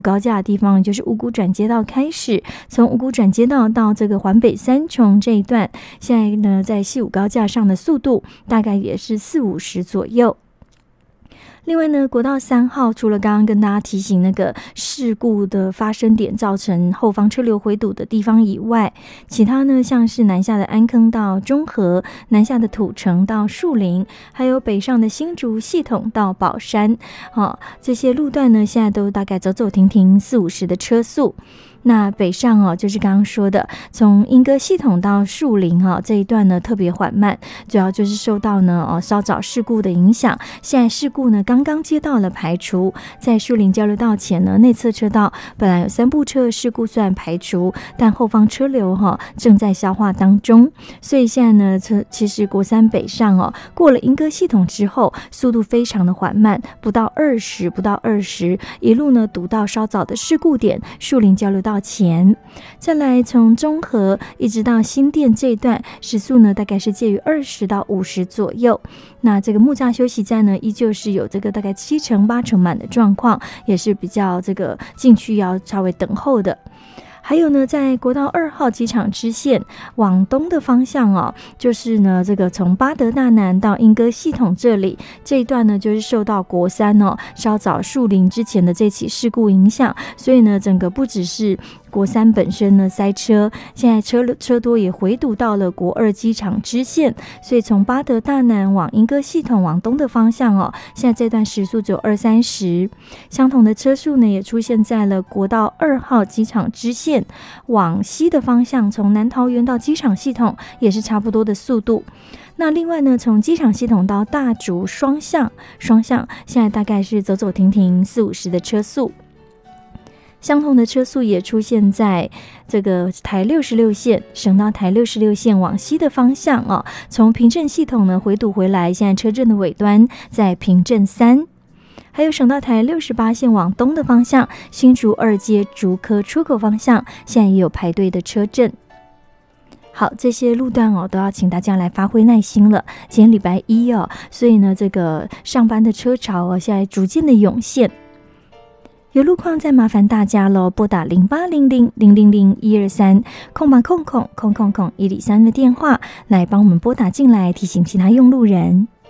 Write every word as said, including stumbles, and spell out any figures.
高架的地方，就是五股转接道开始，从五股转接道到这个环北三重这一段，现在呢在西武高架上的速度大概也是四五十左右。另外呢，国道三号除了刚刚跟大家提醒那个事故的发生点造成后方车流回堵的地方以外，其他呢像是南下的安坑到中和，南下的土城到树林，还有北上的新竹系统到宝山，哦，这些路段呢现在都大概走走停停四五十的车速。那北上哦，就是刚刚说的，从莺歌系统到树林哈、哦、这一段呢特别缓慢，主要就是受到呢哦稍早事故的影响。现在事故呢刚刚接到了排除，在树林交流道前呢内侧车道本来有三部车事故虽然排除，但后方车流哈、哦、正在消化当中，所以现在呢车其实国三北上哦过了莺歌系统之后，速度非常的缓慢，不到二十，不到二十，一路呢堵到稍早的事故点树林交流道前，再来从中和一直到新店这一段时速呢大概是介于二十到五十左右。那这个木栅休息站呢依旧是有这个大概七成八成满的状况，也是比较这个进去要稍微等候的。还有呢，在国道二号机场支线往东的方向哦，就是呢这个从八德大南到莺歌系统这里这一段呢，就是受到国三哦稍早树林之前的这起事故影响，所以呢整个不只是国三本身呢塞车，现在车车多也回堵到了国二机场支线，所以从八德大南往莺歌系统往东的方向哦，现在这段时速只有二三十，相同的车速呢也出现在了国道二号机场支线往西的方向，从南桃园到机场系统也是差不多的速度。那另外呢，从机场系统到大竹双向，双向现在大概是走走停停四五十的车速。相同的车速也出现在这个台六十六线，省道台六十六线往西的方向哦，从平镇系统呢回堵回来，现在车阵的尾端在平镇三。还有省道台六十八线往东的方向，新竹二街竹科出口方向，现在也有排队的车阵。好，这些路段哦，都要请大家来发挥耐心了。今天礼拜一哦，所以呢，这个上班的车潮哦，现在逐渐的涌现。有路况再麻烦大家咯，拨打零八零零零零零一二三空八空空空空空一零三的电话来帮我们拨打进来，提醒其他用路人。